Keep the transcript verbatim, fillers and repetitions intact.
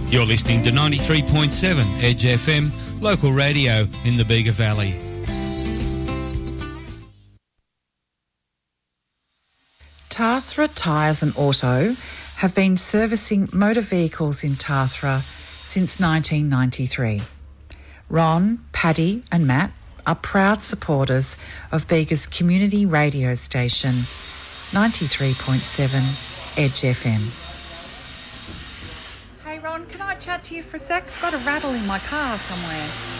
You're listening to ninety-three point seven Edge F M, local radio in the Bega Valley. Tathra Tyres and Auto have been servicing motor vehicles in Tathra since nineteen ninety-three. Ron, Paddy and Matt are proud supporters of Bega's community radio station, ninety-three point seven Edge F M. Hey Ron, can I chat to you for a sec? I've got a rattle in my car somewhere.